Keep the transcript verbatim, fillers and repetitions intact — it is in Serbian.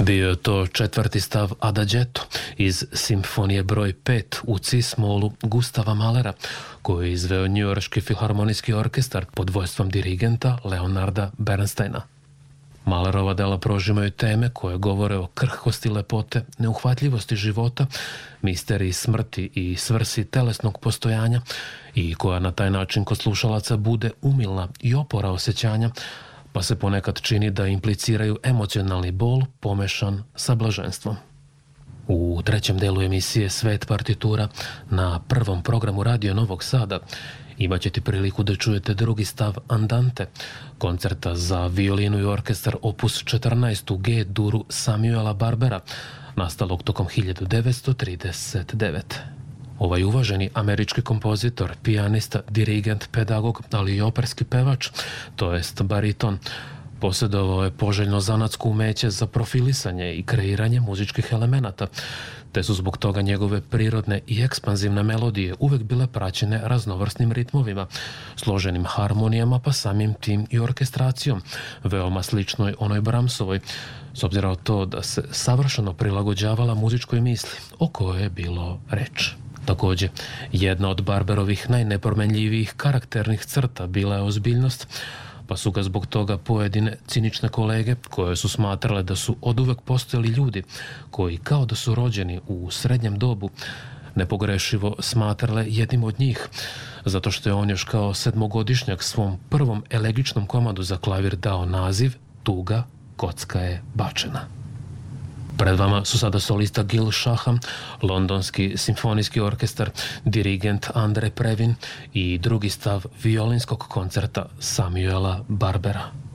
Bio je to četvrti stav Adagietto iz simfonije broj pet u cis-molu Gustava Mahlera, koju je izveo njujorški filharmonijski orkestar pod vodstvom dirigenta Leonarda Bernsteina. Mahlerova dela prožimaju teme koje govore o krhkosti lepote, neuhvatljivosti života, misteriji smrti i svrsi telesnog postojanja i koja na taj način kod slušalaca bude umilna i opora osjećanja, pa se ponekad čini da impliciraju emocionalni bol pomešan sa blaženstvom. U trećem delu emisije Svet partitura na prvom programu Radio Novog Sada imat ćete priliku da čujete drugi stav Andante, koncerta za violinu i orkestar opus četrnaest u G-duru Samuela Barbera, nastalog tokom hiljadu devetsto trideset devete. Ovaj uvaženi američki kompozitor, pijanista, dirigent, pedagog, ali i operski pevač, to jest bariton, posjedovao je poželjno zanatsko umeće za profilisanje i kreiranje muzičkih elemenata, te su zbog toga njegove prirodne i ekspanzivne melodije uvek bile praćene raznovrsnim ritmovima, složenim harmonijama, pa samim tim i orkestracijom, veoma sličnoj onoj Brahmsovoj, s obzirom na to da se savršeno prilagođavala muzičkoj misli, o kojoj je bilo reč. Također, jedna od Barberovih najnepromenljivijih karakternih crta bila je ozbiljnost, pa su ga zbog toga pojedine cinične kolege, koje su smatrale da su oduvek postojali ljudi koji kao da su rođeni u srednjem dobu, nepogrešivo smatrale jednim od njih, zato što je on još kao sedmogodišnjak svom prvom elegičnom komadu za klavir dao naziv Tuga, kocka je bačena. Pred vama su sada solista Gil Shaham, londonski simfonijski orkestar, dirigent Andre Previn i drugi stav violinskog koncerta Samuela Barbera.